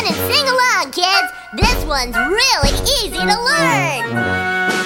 in and sing along, kids. This one's really easy to learn.